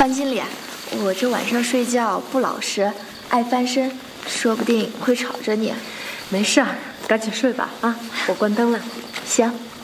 张经理，我这晚上睡觉不老实，爱翻身，说不定会吵着你。 没事儿，赶紧睡吧啊！我关灯了。 行。